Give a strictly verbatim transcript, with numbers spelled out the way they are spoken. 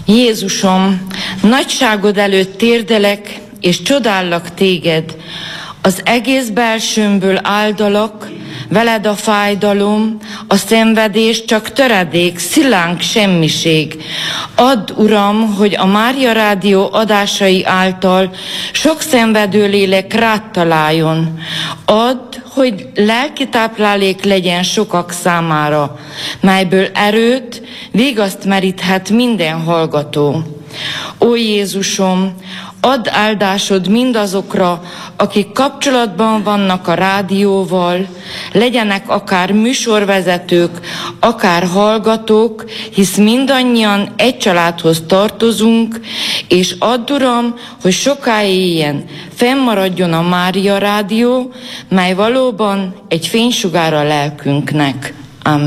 Jézusom, nagyságod előtt térdelek, és csodállak téged. Az egész belsőmből áldalak, veled a fájdalom, a szenvedés csak töredék, szilánk semmiség. Add, Uram, hogy a Mária Rádió adásai által sok szenvedő lélek rád találjon. Add, hogy lelki táplálék legyen sokak számára, melyből erőt, vigaszt meríthet minden hallgató. Ó Jézusom, add áldásod mindazokra, akik kapcsolatban vannak a rádióval, legyenek akár műsorvezetők, akár hallgatók, hisz mindannyian egy családhoz tartozunk, és add, Uram, hogy sokáig ilyen fennmaradjon a Mária Rádió, mely valóban egy fénysugár a lelkünknek.